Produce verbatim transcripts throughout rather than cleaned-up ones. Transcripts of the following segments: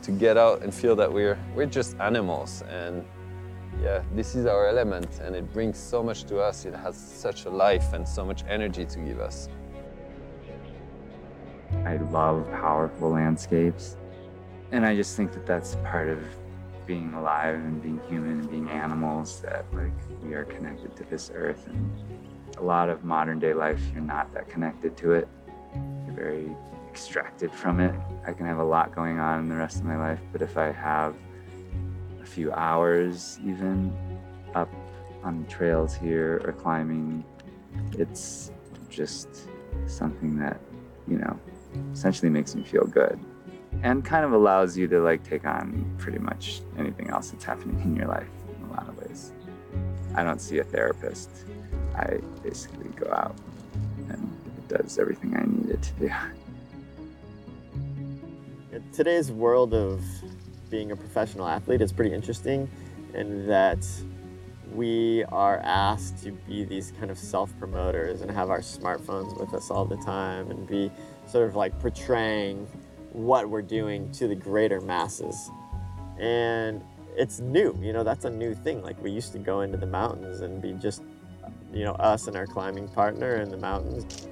to get out and feel that we're, we're just animals. And yeah, this is our element, and it brings so much to us. It has such a life and so much energy to give us. I love powerful landscapes, and I just think that that's part of being alive and being human and being animals, that like we are connected to this earth. And a lot of modern day life, you're not that connected to it. You're very extracted from it. I can have a lot going on in the rest of my life, but if I have a few hours even up on trails here or climbing, it's just something that, you know, essentially makes me feel good and kind of allows you to like take on pretty much anything else that's happening in your life in a lot of ways. I don't see a therapist. I basically go out and it does everything I need it to do. Today's world of being a professional athlete is pretty interesting in that we are asked to be these kind of self-promoters and have our smartphones with us all the time and be sort of like portraying what we're doing to the greater masses. And it's new, you know, that's a new thing. Like we used to go into the mountains and be just, you know, us and our climbing partner in the mountains.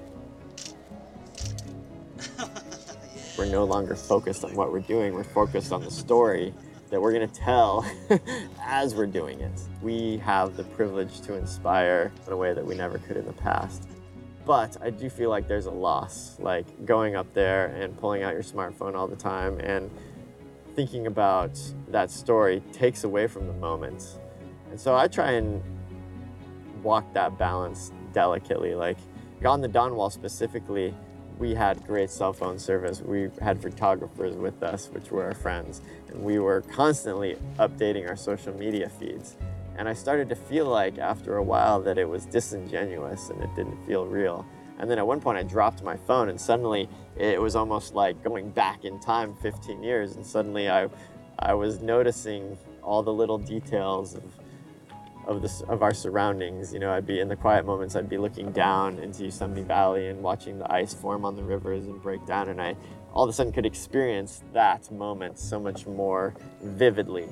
We're no longer focused on what we're doing, we're focused on the story that we're gonna tell as we're doing it. We have the privilege to inspire in a way that we never could in the past. But I do feel like there's a loss, like going up there and pulling out your smartphone all the time and thinking about that story takes away from the moment. And so I try and walk that balance delicately. Like on the Dawn Wall specifically, we had great cell phone service. We had photographers with us, which were our friends, and we were constantly updating our social media feeds. And I started to feel like after a while that it was disingenuous and it didn't feel real. And then at one point I dropped my phone and suddenly it was almost like going back in time fifteen years, and suddenly I, I was noticing all the little details of of this of our surroundings. You know, I'd be in the quiet moments, I'd be looking down into Yosemite Valley and watching the ice form on the rivers and break down, and I all of a sudden could experience that moment so much more vividly.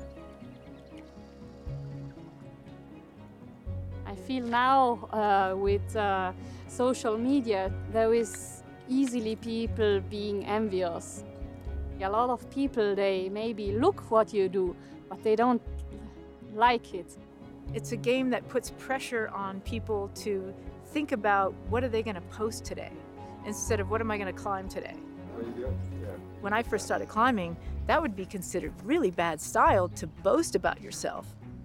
I feel now uh, with uh, social media, there is easily people being envious. A lot of people, they maybe look what you do, but they don't like it. It's a game that puts pressure on people to think about what are they going to post today instead of what am I going to climb today. When I first started climbing, that would be considered really bad style to boast about yourself.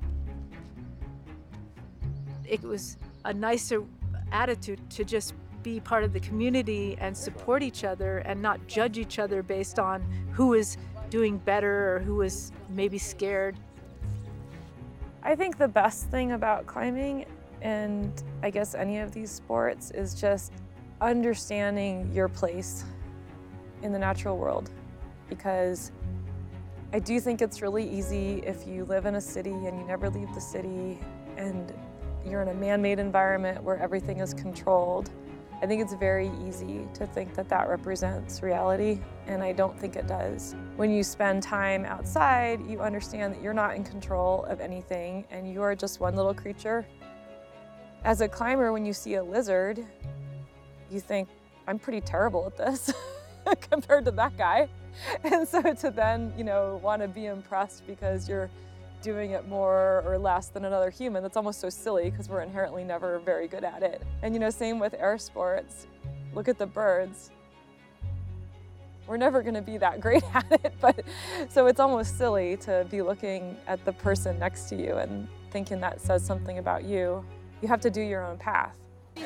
It was a nicer attitude to just be part of the community and support each other and not judge each other based on who is doing better or who is maybe scared. I think the best thing about climbing, and I guess any of these sports, is just understanding your place in the natural world. Because I do think it's really easy if you live in a city and you never leave the city and you're in a man-made environment where everything is controlled. I think it's very easy to think that that represents reality, and I don't think it does. When you spend time outside, you understand that you're not in control of anything and you are just one little creature. As a climber, when you see a lizard, you think, I'm pretty terrible at this compared to that guy. And so to then, you know, want to be impressed because you're doing it more or less than another human, that's almost so silly because we're inherently never very good at it. And you know, same with air sports. Look at the birds. We're never going to be that great at it, but so it's almost silly to be looking at the person next to you and thinking that says something about you. You have to do your own path.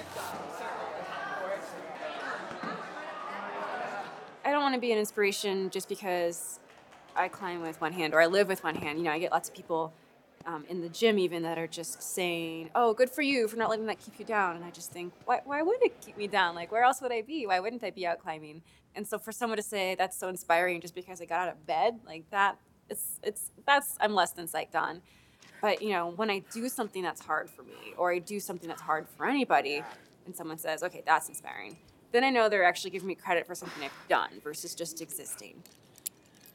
I don't want to be an inspiration just because I climb with one hand or I live with one hand. You know, I get lots of people um, in the gym even that are just saying, oh, good for you for not letting that keep you down. And I just think, why, why would it keep me down? Like, where else would I be? Why wouldn't I be out climbing? And so for someone to say that's so inspiring just because I got out of bed, like that, it's, it's, that's, I'm less than psyched on. But, you know, when I do something that's hard for me or I do something that's hard for anybody and someone says, okay, that's inspiring, then I know they're actually giving me credit for something I've done versus just existing.